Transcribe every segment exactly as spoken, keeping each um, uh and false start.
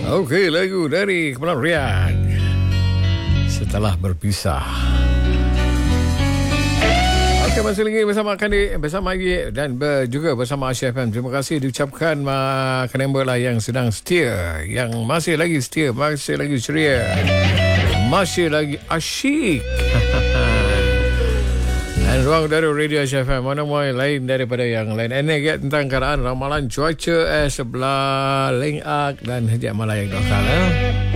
Okey, lagu dari Kepulauan Riau Setelah Berpisah. Okey, masih lagi bersama Kandi, bersama Agi dan ber, juga bersama Asia F M. Terima kasih diucapkan uh, ke member lah yang sedang setia, yang masih lagi setia, masih lagi ceria, masih lagi asyik. Dan ruang dari Radio Asia F M mana mulai lain daripada yang lain. Ini get tentang keadaan ramalan cuaca eh, sebelah Lengak dan Hejak Malaya Dokal. Eh.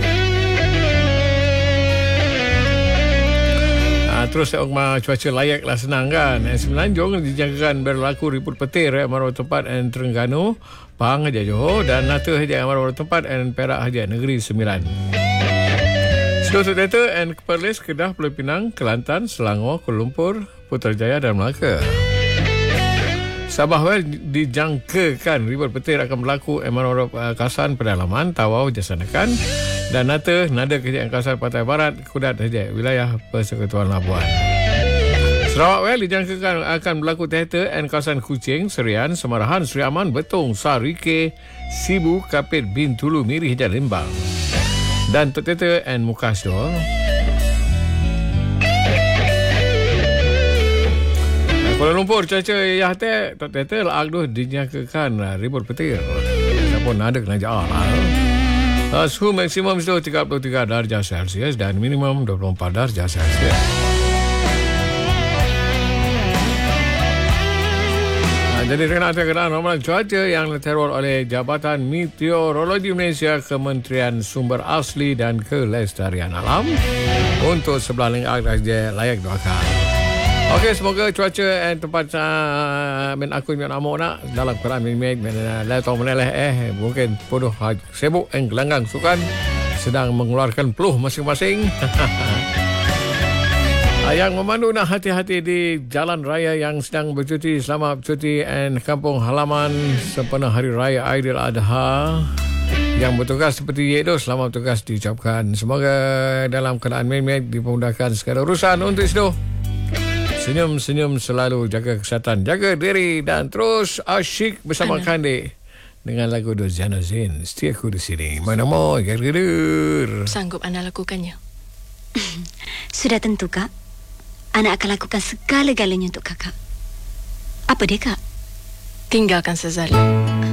Ha, terus okma cuaca layak lah, senang kan. Eh, Semenanjung dijangkakan berlaku ribut petir eh, Marwah Tempat dan Terengganu, Pahang Hejak Johor dan Nata Hejak Marwah Tempat dan Perak Hejak Negeri Sembilan. Seluruh data and Perlis, Kedah, Pulau Pinang, Kelantan, Selangor, Kuala Lumpur, Putrajaya dan Melaka. Sabah well dijangkakan ribut petir akan berlaku Emerald uh, Kasan, Pedalaman, Tawau, Jasanakan dan Nata, Nada Kejadian Kasan Pantai Barat, Kudat Hejak, wilayah Persekutuan Labuan. Sarawak well dijangkakan akan berlaku Tehta and Kawasan Kuching, Serian, Semarahan, Seri Aman, Betong, Sarike, Sibu, Kapit, Bintulu, Miri, Hejak Limbang. Dan Tok Teta and Mukasdor. Kuala Lumpur cuaca yang teh Tok Teta lah agduh dinyatakan ribut petir. Siapa nak ada kena jauh lah. Suhu maksimum itu tiga puluh tiga darjah Celsius dan minimum dua puluh empat darjah Celsius. Jadi kena keadaan ramalan cuaca yang diteror oleh Jabatan Meteorologi Malaysia, Kementerian Sumber Asli dan Kelestarian Alam untuk sebelah Lengak saja layak doakan. Okey, semoga cuaca dan tempat uh, men aku yang amok nak dalam keadaan mimik men la tahu meneleh eh mungkin penuh sibuk dan gelanggang sukan sedang mengeluarkan peluh masing-masing. Yang memandu nak hati-hati di jalan raya yang sedang bercuti. Selamat bercuti dan kampung halaman sempena Hari Raya Aidil Adha. Yang bertugas seperti itu, selamat bertugas diucapkan. Semoga dalam keadaan mimik dimudahkan segala urusan untuk itu. Senyum-senyum selalu, jaga kesihatan, jaga diri dan terus asyik bersama Kandi dengan lagu Dozana Zain. Setiaku di sini. Mana mau ger-ger. Sanggup Ana lakukannya? Sudah tentu, Kak. Ana akan lakukan segala-galanya untuk kakak. Apa dia, Kak? Tinggalkan Sazali.